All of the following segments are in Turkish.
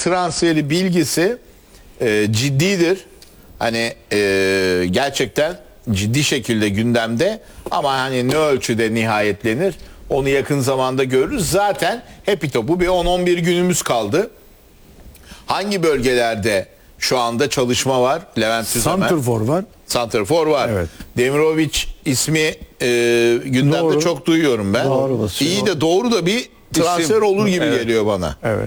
transferi bilgisi ciddidir. Hani gerçekten ciddi şekilde gündemde, ama hani ne ölçüde nihayetlenir onu yakın zamanda görürüz. Zaten Happy Top'u bir 10-11 günümüz kaldı. Hangi bölgelerde şu anda çalışma var? Levent Süzemen. Santrfor var. Santrfor var. Evet. Demirovic ismi gündemde Doğru. çok duyuyorum ben. Doğru. İyi de doğru da bir transfer olur gibi geliyor bana. Evet.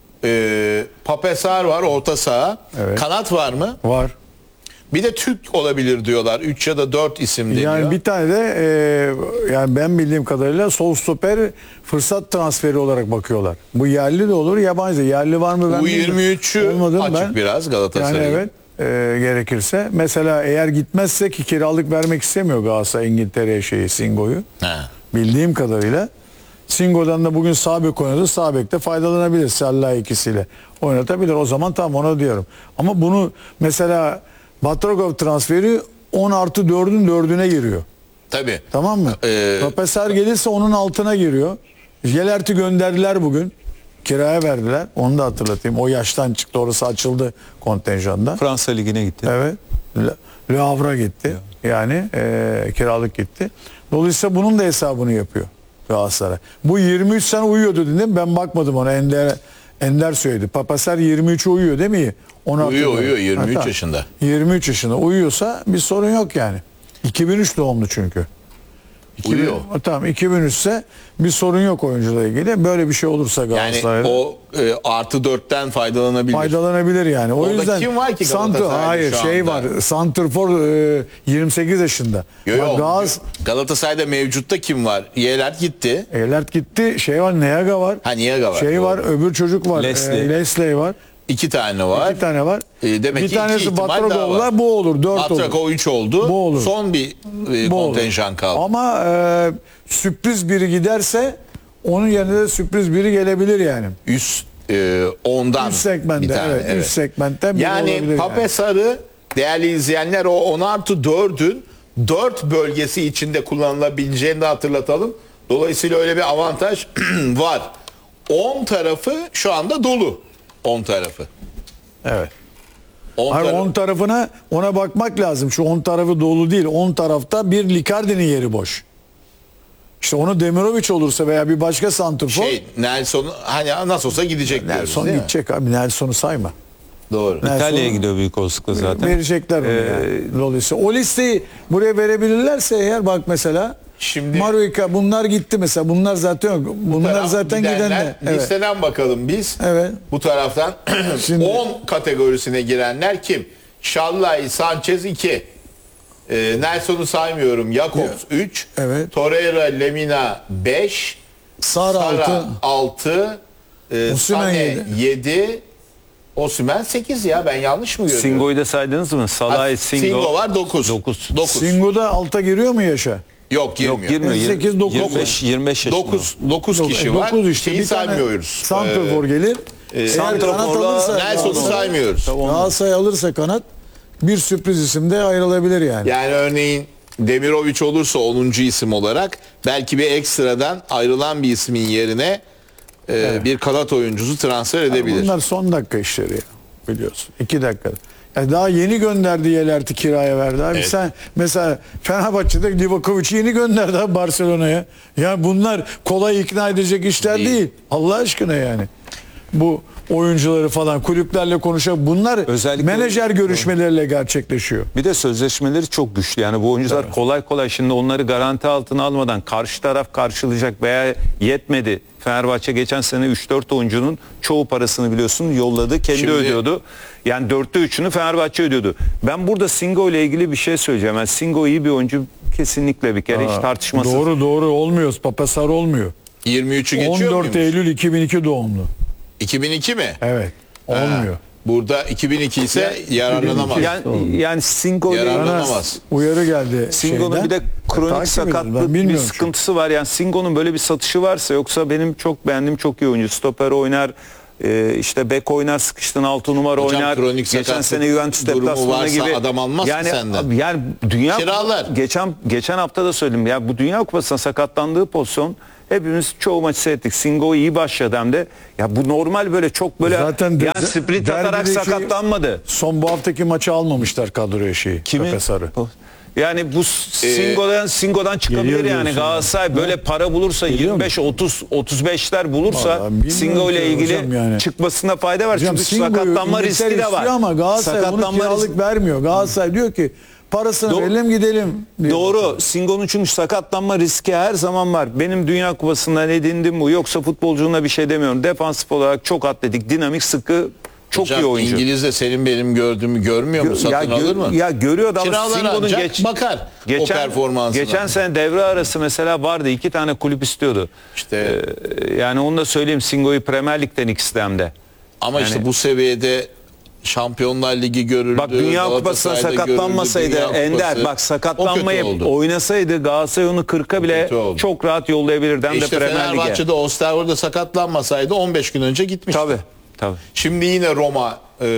Papesar var, orta saha. Evet. Kanat var mı? Var. Bir de Türk olabilir diyorlar. 3 ya da 4 isim deniyor. Yani bir tane de yani ben bildiğim kadarıyla sol stoper fırsat transferi olarak bakıyorlar. Bu yerli de olur, yabancı da. Yerli var mı ben bilmiyorum. U23'ü Olmadı açık ben. biraz Galatasaray'ın. Yani evet, gerekirse. Mesela eğer gitmezse, ki kiralık vermek istemiyor Galatasaray İngiltere'ye Singo'yu. Ha. Bildiğim kadarıyla. Singo'dan da bugün sağ bek oynadı. Sağ bekte faydalanabilir. Sallah ikisiyle oynatabilir. O zaman tam ona diyorum. Ama bunu mesela Batrogov transferi 10+4'ün 4'üne giriyor. Tabii. Tamam mı? Papesar gelirse onun altına giriyor. Yelert'i gönderdiler bugün. Kiraya verdiler. Onu da hatırlatayım. O yaştan çıktı. Orası açıldı kontenjanda. Fransa Ligi'ne gitti. Evet. Le Havre'a gitti. Yani kiralık gitti. Dolayısıyla bunun da hesabını yapıyor Galatasaray. Bu 23 sene uyuyordu dedim. Ben bakmadım ona. Ender söyledi. Papasar 23'e uyuyor değil mi? Uyuyor 23 tamam. yaşında. 23 yaşında uyuyorsa bir sorun yok yani. 2003 doğumlu çünkü. Uyuyor. Tamam, 2003 ise bir sorun yok oyuncuyla ilgili. Böyle bir şey olursa Galatasaray'da. Yani o +4'ten faydalanabilir. Faydalanabilir yani. O Orada yüzden kim var ki Galatasaray'da hayır şu şey anda? var. Santrfor 28 yaşında. Yok. Galatasaray'da mevcutta kim var? Yelert gitti. Ehlert gitti. Şey var, Neaga var. Niaga var. Şey doğru. var, öbür çocuk var. Leslie var. 2 tane var. 2 tane var. Demek bir ki tanesi 2 ihtimal daha var. Batrogov'la, bu olur. 4 olur. Batragov 3 oldu. Bu olur. Son bir Bu olur. kontenjan kaldı. Ama sürpriz biri giderse onun yerine de sürpriz biri gelebilir yani. Üst 10'dan Üst segmentte, bir tane. evet. Üst segmentten biri olabilir Yani Papesar'ı değerli izleyenler, o 10+4'ün 4 bölgesi içinde kullanılabileceğini de hatırlatalım. Dolayısıyla öyle bir avantaj var. 10 tarafı şu anda dolu. 10 tarafı. Evet. 10 Hayır, tarafı. 10 tarafına ona bakmak lazım. Şu 10 tarafı dolu değil. 10 tarafta bir Licardi'nin yeri boş. İşte onu Demirovic olursa veya bir başka santrfor. Nelson hani nasıl olsa gidecek diyoruz, Nelson değil mi? gidecek abi. Nelson'u sayma. Doğru. İtalya'ya gidiyor büyük olasılıkla zaten. Verecekler onu yani. Dolayısıyla o listeyi buraya verebilirlerse eğer, bak mesela Şimdi Maruika, bunlar gitti mesela. Bunlar zaten yok. Bunlar zaten gidenler. Evet. Listeden bakalım biz. Evet. Bu taraftan Şimdi 10 kategorisine girenler kim? Şallay, Sanchez 2. Nelson'u saymıyorum. Jakobs 3. Evet. Torreira, Lemina 5. Sara 6. Osimhen Sané 7. Osimhen 8 ya, ben yanlış mı görüyorum? Singo'yu da saydınız mı? Salah'ı Singo var 9. 9. 9. Singo'da alta giriyor mu yaşa? Yok girmiyor. Yok girmiyor. 8, 9. 25 yaşında. 9 kişi var. 9 işte. Şeyi Bir tane saymıyoruz. santrfor gelir. Eğer kanat Santrfor'la alırsa, Nelson'u saymıyoruz. Galatasaray alırsa kanat, bir sürpriz isim de ayrılabilir yani. Yani örneğin Demirovic olursa 10. isim olarak belki bir ekstradan ayrılan bir ismin yerine bir kanat oyuncusu transfer edebilir. Bunlar son dakika işleri ya, biliyorsun. 2 dakikada. Yani daha yeni gönderdi, Yelert'i kiraya verdi abi. Evet. Sen mesela Fenerbahçe'de Livakovic'i yeni gönderdi abi Barcelona'ya. Ya bunlar kolay ikna edecek işler değil. Allah aşkına yani. Bu oyuncuları falan kulüplerle konuşan, bunlar Özellikle menajer görüşmeleriyle gerçekleşiyor. Bir de sözleşmeleri çok güçlü. Yani bu oyuncular kolay kolay şimdi onları garanti altına almadan karşı taraf karşılayacak veya yetmedi. Fenerbahçe geçen sene 3-4 oyuncunun çoğu parasını biliyorsun yolladı. Kendi Şimdi ödüyordu. Yani 4'te 3'ünü Fenerbahçe ödüyordu. Ben burada Singo ile ilgili bir şey söyleyeceğim. Yani Singo iyi bir oyuncu kesinlikle, bir kere hiç tartışmasız. Doğru olmuyor. Papasar olmuyor. 23'ü geçiyor 14 muymuş? Eylül 2002 doğumlu. 2002 mi? Evet. Olmuyor. Burada 2002 ise yararlanamaz. Yani Singo ile Yararlanamaz. Uyarı geldi. Singo'nun bir de kronik Takip sakatlık ediyorum, ben bir bilmiyorum sıkıntısı var. Yani Singo'nun böyle bir satışı varsa, yoksa benim çok beğendiğim çok iyi oyuncu. Stoper oynar, işte bek oynar, sıkıştın 6 numara Hocam, oynar. kronik Geçen sakatlık sene Juventus durumu deplasmanı varsa gibi. adam almaz ki senden. Yani dünya Kiralar. geçen hafta da söyledim. Ya bu Dünya Kupası'na sakatlandığı pozisyon hepimiz çoğu maçı seyrettik. Singo iyi başladı hem de. Ya bu normal böyle çok böyle Zaten yani sprint atarak derbideki sakatlanmadı. Son bu haftaki maçı almamışlar kadroya şeyi. Kimi? Pepe Sarı. Yani bu Singo'dan çıkabilir Geliyor yani. diyorsun Galatasaray böyle para bulursa Geliyor 25 30 35'ler bulursa Vallahi bilmiyorum Singo ile ki ilgili hocam yani. çıkmasına fayda var. Hocam Çünkü Singo'yu sakatlanma İngiltere riski de var. istiyor ama Galatasaray bunu Sakatlanma kiralık vermiyor. Galatasaray diyor ki parasını verelim gidelim diyor. Doğru. Singo'nun çünkü sakatlanma riski her zaman var. Benim Dünya Kupası'ndan edindim bu. Yoksa futbolculuğuna bir şey demiyorum. Defansif olarak çok atletik, dinamik, sıkı, çok Hocam, iyi oyuncu. İngiliz de senin benim gördüğümü görmüyor mu? Satın alır mı? Ya görüyor da ama Kiralar Singo'nun ancak bakar o performansına. Geçen sene devre arası mesela vardı. 2 tane kulüp istiyordu. İşte Yani onu da söyleyeyim, Singo'yu Premier Lig'den ikisi de hem de. ama yani- işte bu seviyede Şampiyonlar Ligi görüldü. Bak Dünya Kupası'na Galatasaray'da sakatlanmasaydı görüldü, Dünya Ender, Kupası. bak O sakatlanmayıp kötü oldu. oynasaydı Galatasaray onu 40'a bile kötü oldu. çok rahat yollayabilirdi hem de İşte Premier Lig'e. Fenerbahçe'de Osterwold'da sakatlanmasaydı 15 gün önce gitmişti. Tabii. Şimdi yine Roma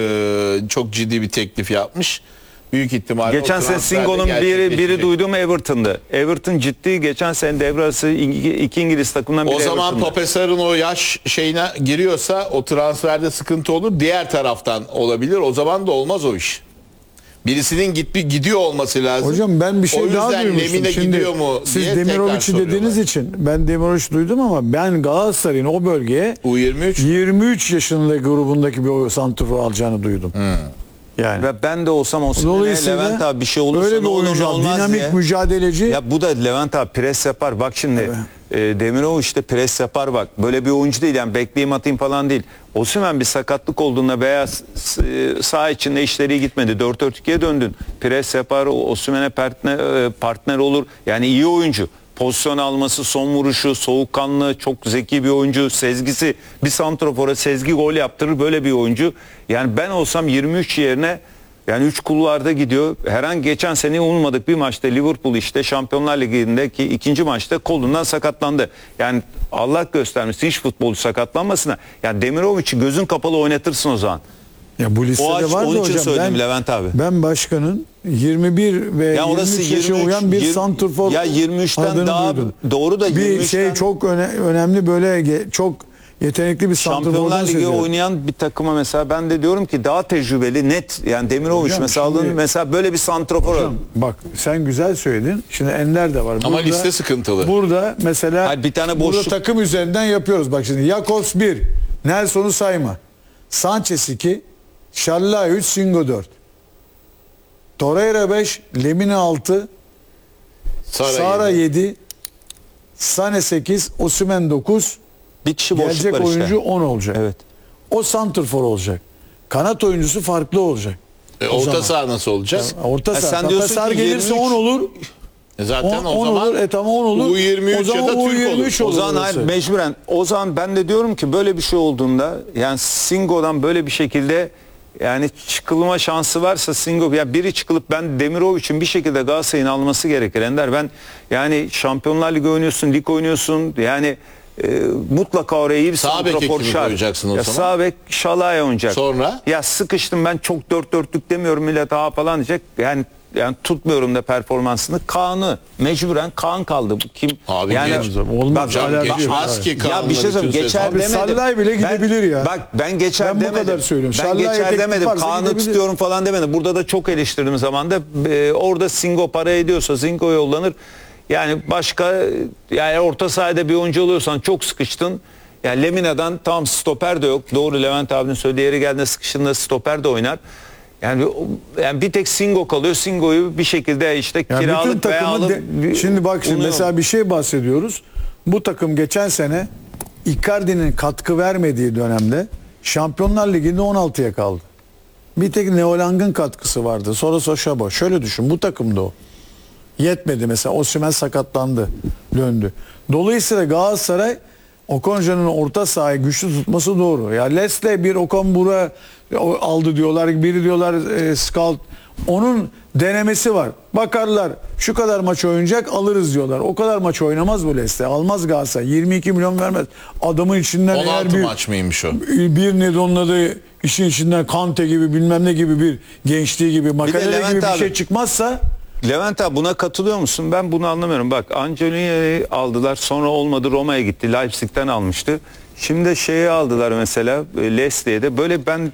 çok ciddi bir teklif yapmış. Büyük ihtimalle Geçen o sene transfer de Singo'nun biri gerçekleşecek. duyduğum Everton'dı. Everton ciddi, geçen sene devre arası iki İngiliz takımından biri O zaman Everton'dı. Popesar'ın o yaş şeyine giriyorsa o transferde sıkıntı olur. Diğer taraftan olabilir. O zaman da olmaz o iş. Birisinin gidiyor olması lazım. Hocam ben bir O şey daha yüzden duymuştum. Lemine Şimdi gidiyor mu siz diye Demiroviç'i tekrar dediğiniz soruyorlar. için ben Demiroviç duydum ama ben Galatasaray'ın o bölgeye U23 23 yaşında grubundaki bir santrfor alacağını duydum. Yani. Ve ben de olsam o sene Dolayısıyla Levent abi bir şey olursa öyle bir ne olur oyuncu ne al, olmaz dinamik diye. mücadeleci. Ya bu da Levent abi pres yapar. Bak şimdi Demiroviç de pres yapar bak. Böyle bir oyuncu değil yani, bekleyeyim atayım falan değil. Osimhen bir sakatlık olduğunda veya saha içinde işleri iyi gitmedi. 4-4-2'ye döndün. Pres yapar, Osimhen'e partner olur. Yani iyi oyuncu. Pozisyon alması, son vuruşu, soğukkanlı, çok zeki bir oyuncu, sezgisi, bir santrofora sezgi gol yaptırır, böyle bir oyuncu. Yani ben olsam 23 yerine yani 3 kulvarda gidiyor. Herhangi geçen sene umulmadık bir maçta Liverpool işte Şampiyonlar Ligi'ndeki ikinci maçta kolundan sakatlandı. Yani Allah göstermesin hiç futbolcu sakatlanmasına. Yani Demiroviç'i gözün kapalı oynatırsın o zaman. Ya bu listede Onun vardı için hocam. söyledim Levent abi. Ben başkanın 21 ve Ya orası 23 yaşa 23, uyan bir 20 santrfor ya 23'ten adını daha duydum. doğru da bir 23'ten şey çok önemli böyle çok yetenekli bir Şampiyonlar santrfordan Ligi söylüyorum. oynayan bir takıma mesela ben de diyorum ki daha tecrübeli, net, yani Demiroviç Hocam mesela şimdi- mesela böyle bir santrafor. Hocam, bak sen güzel söyledin. Şimdi Ender de var. Ama liste sıkıntılı. Burada mesela Hayır, bir tane burada boşluk- takım üzerinden yapıyoruz. Bak şimdi Jakobs 1, Nelson'u sayma. Sanchez 2, Şallay 3, Singo 4. Torreira 5, Lemine 6, Sara 7, Sane 8, Osimhen 9. Bir kişi boşluk Gelecek var işte. oyuncu 10 olacak. Evet. O santrfor olacak. Kanat oyuncusu farklı olacak. O orta zaman. saha nasıl olacak? Orta Ha, saha. sen diyorsun Tapasar ki gelirse 23 10 olur. Zaten 10 o zaman olur. Tamam 10 olur. U23 o zaman ya da Türk U23 olur. O zaman orası. hayır, mecburen. O zaman ben de diyorum ki böyle bir şey olduğunda yani Singo'dan böyle bir şekilde yani çıkılma şansı varsa Singo, ya biri çıkılıp ben Demiroviç'in bir şekilde Galatasaray'ın alması gerekir Ender. Ben yani Şampiyonlar Ligi oynuyorsun, lig oynuyorsun yani mutlaka oraya iyi bir Sağ beke santrafor kimi şart. koyacaksın o Ya zaman? sağ bek Şalay oynayacak. Sonra? Ya sıkıştım ben, çok dört dörtlük demiyorum, millet ha falan diyecek. Yani tutmuyorum da performansını. Kaan'ı mecburen Kaan kaldı. Bu kim? Abi yani geç. Olmaz. Hocam, Alerji geç. yok. Husky ya Kaan'la bir şey söyleyeyim, bütün geçer sezon. Abi demedim. Sallay bile gidebilir ya. Bak ben geçer Ben bu demedim. kadar söylüyorum. Ben Sallay geçer teklif demedim. varsa Kaan'ı gidebilir. tutuyorum falan demedim. Burada da çok eleştirdiğim zaman da orada Singo para ediyorsa Singo yollanır. Yani başka, yani orta sahada bir oyuncu oluyorsan çok sıkıştın. Yani Lemina'dan tam stoper de yok. Doğru, Levent abinin söylediği yere geldiğinde sıkıştığında stoper de oynar. Yani bir tek Singo kalıyor. Singo'yu bir şekilde işte Yani bütün kiralık veya takımın alıp şimdi bak şimdi bunu- mesela bir şey bahsediyoruz. Bu takım geçen sene Icardi'nin katkı vermediği dönemde Şampiyonlar Ligi'nde 16'ya kaldı. Bir tek Neolang'ın katkısı vardı. Sonra Soşabo. Şöyle düşün, bu takımda o. Yetmedi mesela. Osimhen sakatlandı. Döndü. Dolayısıyla Galatasaray Okan Hoca'nın orta sahayı güçlü tutması doğru. Ya Leslie bir Okan Bur'a aldı diyorlar. Biri diyorlar scout. Onun denemesi var. Bakarlar şu kadar maç oynayacak alırız diyorlar. O kadar maç oynamaz bu Leslie. Almaz Galatasaray. 22 milyon vermez. Adamın içinden 16 eğer maç mıymış o? bir ne de onun adı işin içinden Kante gibi bilmem ne gibi bir gençliği gibi makarele Levent gibi bir abi- şey çıkmazsa Levent abi buna katılıyor musun? Ben bunu anlamıyorum. Bak Angelino'yu aldılar, sonra olmadı, Roma'ya gitti. Leipzig'ten almıştı. Şimdi de şeyi aldılar mesela, Leslie'ye de. Böyle ben